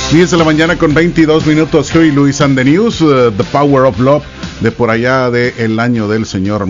10 de la mañana con 22 minutos. Huey Lewis and the News, The Power of Love, de por allá del año del señor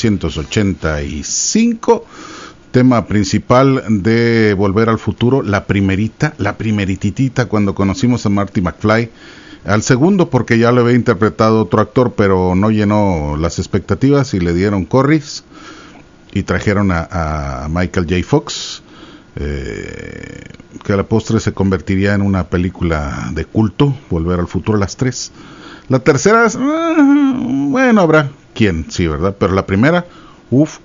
1985. Tema principal de Volver al Futuro, la primerititita, cuando conocimos a Marty McFly. Al segundo, porque ya lo había interpretado otro actor, pero no llenó las expectativas y le dieron corris y trajeron a Michael J. Fox, que a la postre se convertiría en una película de culto, Volver al Futuro, las tres. La tercera, bueno, habrá quien, sí, ¿verdad? Pero la primera, uf.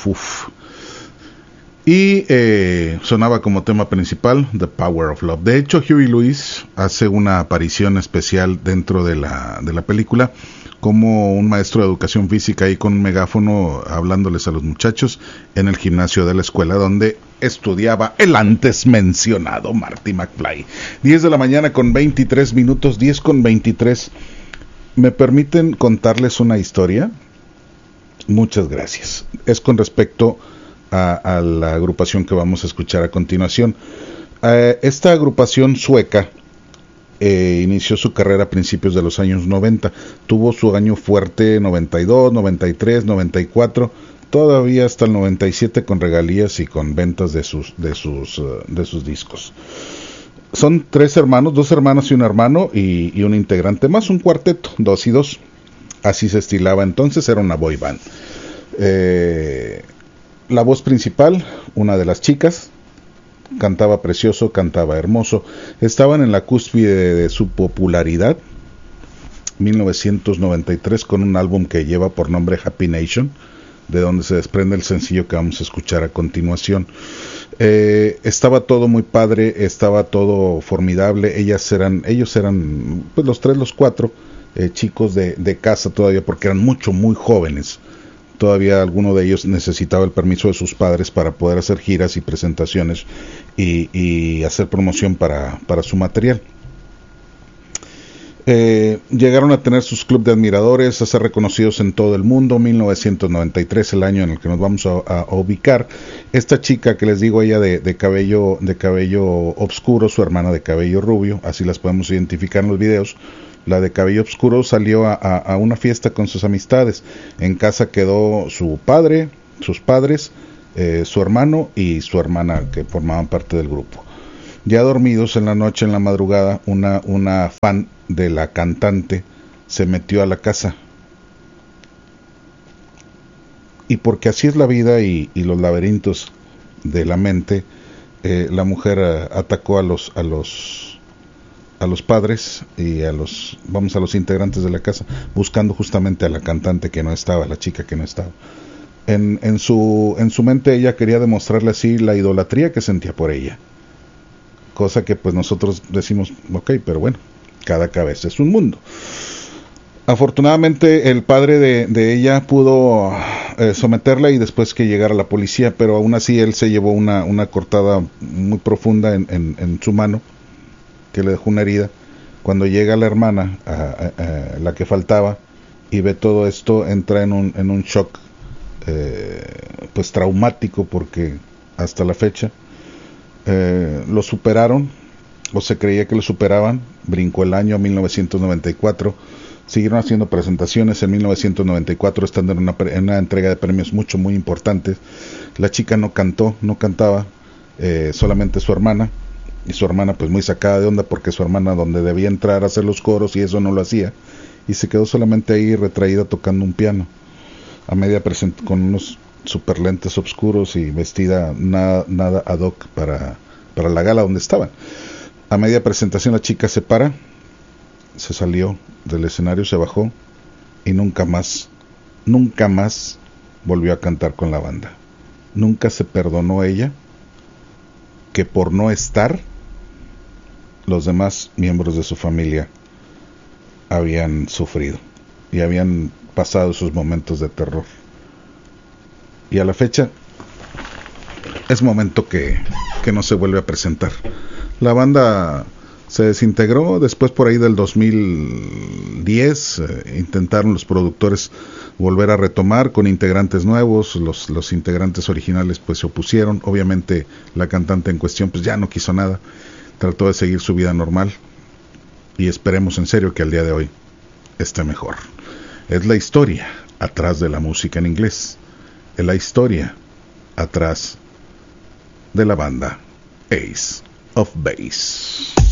Y sonaba como tema principal The Power of Love. De hecho, Huey Lewis hace una aparición especial dentro de la película como un maestro de educación física y con un megáfono hablándoles a los muchachos en el gimnasio de la escuela donde estudiaba el antes mencionado Marty McFly. 10 de la mañana con 23 minutos, 10 con 23. ¿Me permiten contarles una historia? Muchas gracias. Es con respecto a la agrupación que vamos a escuchar a continuación. Esta agrupación sueca inició su carrera a principios de los años 90, tuvo su año fuerte 92, 93, 94, todavía hasta el 97 con regalías y con ventas de sus discos. Son tres hermanos, dos hermanas y un hermano y un integrante más, un cuarteto, 2 y 2. Así se estilaba entonces, era una boy band. La voz principal, una de las chicas, cantaba precioso, cantaba hermoso, estaban en la cúspide de su popularidad, 1993, con un álbum que lleva por nombre Happy Nation, de donde se desprende el sencillo que vamos a escuchar a continuación. Estaba todo muy padre, estaba todo formidable. Ellos eran pues los cuatro chicos de casa todavía, porque eran muy jóvenes. Todavía alguno de ellos necesitaba el permiso de sus padres para poder hacer giras y presentaciones y hacer promoción para su material. Llegaron a tener sus clubes de admiradores, a ser reconocidos en todo el mundo. 1993, el año en el que nos vamos a ubicar. Esta chica que les digo, ella de cabello oscuro, su hermana de cabello rubio, así las podemos identificar en los videos. La de cabello oscuro salió a una fiesta con sus amistades. En casa quedó su padre, sus padres, su hermano y su hermana, que formaban parte del grupo. Ya dormidos en la noche, en la madrugada, una fan de la cantante se metió a la casa. Y porque así es la vida y los laberintos de la mente, la mujer atacó a los padres y a los integrantes de la casa, buscando justamente a la cantante que no estaba, la chica que no estaba. En su mente ella quería demostrarle así la idolatría que sentía por ella, cosa que pues nosotros decimos, ok, pero bueno, cada cabeza es un mundo. Afortunadamente el padre de ella pudo someterla y después que llegara la policía, pero aún así él se llevó una cortada muy profunda en su mano, que le dejó una herida. Cuando llega la hermana, la que faltaba, y ve todo esto, entra en un shock pues traumático, porque hasta la fecha lo superaron, o se creía que lo superaban. Brincó el año a 1994, siguieron haciendo presentaciones. En 1994 estando en una entrega de premios muy importantes. La chica no cantaba, solamente su hermana. Y su hermana pues muy sacada de onda, porque su hermana donde debía entrar a hacer los coros y eso no lo hacía, y se quedó solamente ahí retraída tocando un piano, a media con unos super lentes oscuros y vestida nada ad hoc para la gala donde estaban. A media presentación la chica se para, se salió del escenario, se bajó y nunca más volvió a cantar con la banda. Nunca se perdonó ella que por no estar los demás miembros de su familia habían sufrido y habían pasado sus momentos de terror. Y a la fecha es momento que no se vuelve a presentar. La banda se desintegró después, por ahí del 2010, intentaron los productores volver a retomar con integrantes nuevos. Los integrantes originales pues se opusieron. Obviamente la cantante en cuestión pues ya no quiso nada, trató de seguir su vida normal, y esperemos en serio que al día de hoy esté mejor. Es la historia atrás de la música en inglés, es la historia atrás de la banda Ace of Base.